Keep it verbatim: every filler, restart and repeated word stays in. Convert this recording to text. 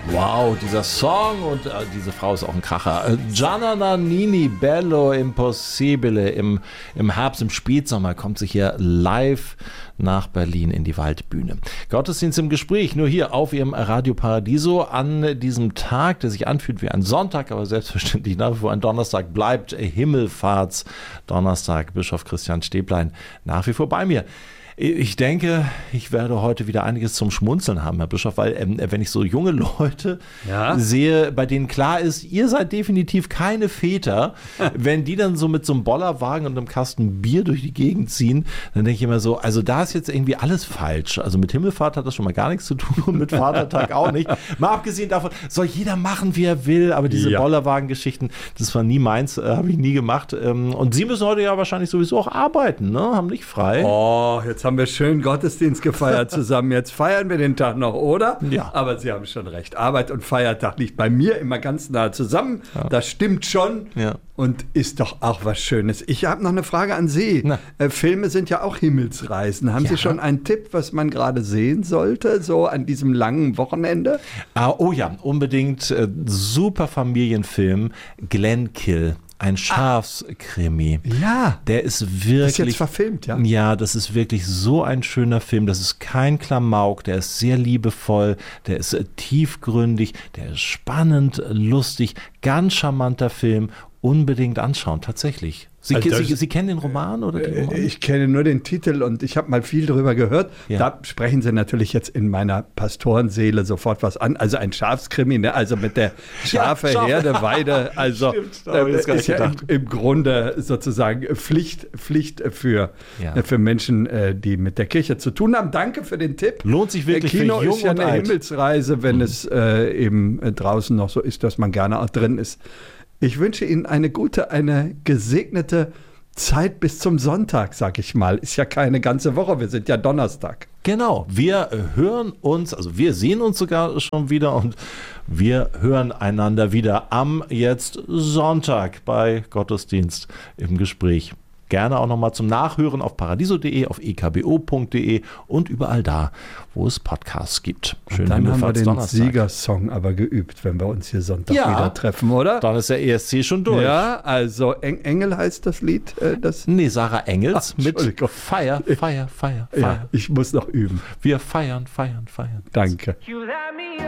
Wow, dieser Song und äh, diese Frau ist auch ein Kracher. Äh, Gianna Nannini, Bello Impossibile. Im, Im Herbst, im Spätsommer kommt sie hier live nach Berlin in die Waldbühne. Gottesdienst im Gespräch, nur hier auf Ihrem Radio Paradiso an diesem Tag, der sich anfühlt wie ein Sonntag, aber selbstverständlich nach wie vor ein Donnerstag bleibt. Himmelfahrtsdonnerstag. Bischof Christian Stäblein nach wie vor bei mir. Ich denke, ich werde heute wieder einiges zum Schmunzeln haben, Herr Bischof, weil ähm, wenn ich so junge Leute ja. sehe, bei denen klar ist, ihr seid definitiv keine Väter, wenn die dann so mit so einem Bollerwagen und einem Kasten Bier durch die Gegend ziehen, dann denke ich immer so, also da ist jetzt irgendwie alles falsch. Also mit Himmelfahrt hat das schon mal gar nichts zu tun und mit Vatertag auch nicht. Mal abgesehen davon, soll jeder machen, wie er will, aber diese ja. Bollerwagen-Geschichten, das war nie meins, äh, habe ich nie gemacht. Ähm, und Sie müssen heute ja wahrscheinlich sowieso auch arbeiten, ne? Haben nicht frei. Oh, jetzt haben wir schön Gottesdienst gefeiert zusammen. Jetzt feiern wir den Tag noch, oder? Ja. Aber Sie haben schon recht. Arbeit und Feiertag liegt bei mir immer ganz nah zusammen. Ja. Das stimmt schon. Ja. Und ist doch auch was Schönes. Ich habe noch eine Frage an Sie. Äh, Filme sind ja auch Himmelsreisen. Haben ja. Sie schon einen Tipp, was man gerade sehen sollte, so an diesem langen Wochenende? Ah, oh ja, unbedingt. Äh, super Familienfilm, Glenkill. Ein Schafskrimi. Ja. Der ist wirklich. Das ist jetzt verfilmt, ja? Ja, das ist wirklich so ein schöner Film. Das ist kein Klamauk. Der ist sehr liebevoll. Der ist äh, tiefgründig. Der ist spannend, lustig. Ganz charmanter Film. Unbedingt anschauen, tatsächlich. Sie, also das, Sie, Sie kennen den Roman? Oder den Roman? Ich kenne nur den Titel und ich habe mal viel darüber gehört. Ja. Da sprechen Sie natürlich jetzt in meiner Pastorenseele sofort was an. Also ein Schafskrimi, ne? Also mit der Schafe, ja, Herde, Weide. Also Stimmt, äh, ist ja im, im Grunde sozusagen Pflicht, Pflicht für, ja. für Menschen, die mit der Kirche zu tun haben. Danke für den Tipp. Lohnt sich wirklich Kino für jung ist ja und eine alt. Himmelsreise, wenn mhm. es äh, eben draußen noch so ist, dass man gerne auch drin ist. Ich wünsche Ihnen eine gute, eine gesegnete Zeit bis zum Sonntag, sag ich mal. Ist ja keine ganze Woche, wir sind ja Donnerstag. Genau, wir hören uns, also wir sehen uns sogar schon wieder und wir hören einander wieder am jetzt Sonntag bei Gottesdienst im Gespräch. Gerne auch nochmal zum Nachhören auf paradiso punkt de, auf e k b o punkt de und überall da, wo es Podcasts gibt. Schönen Dann haben wir den Siegersong aber geübt, wenn wir uns hier Sonntag ja, wieder treffen, oder? Dann ist der E S C schon durch. Ja, also Eng- Engel heißt das Lied. Äh, das nee, Sarah Engels Ach, mit Feier, Feier, Feier, Feier. Ja, ich muss noch üben. Wir feiern, feiern, feiern. Danke.